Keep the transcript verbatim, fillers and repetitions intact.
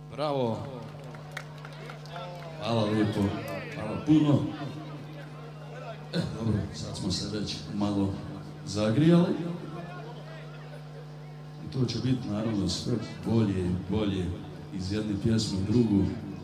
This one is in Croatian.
Bravo. Hvala lijepo. Hvala puno. E, dobro, sad smo se već malo zagrijali. I to će biti naravno sve bolje i bolje iz jedne pjesme u drugu.